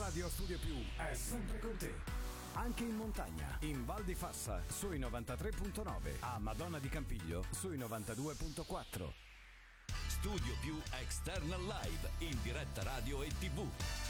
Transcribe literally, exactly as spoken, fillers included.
Radio Studio Più è sempre con te. Anche in montagna, in Val di Fassa sui novantatré virgola nove, a Madonna di Campiglio sui novantadue virgola quattro. Studio Più External Live in diretta radio e tivù.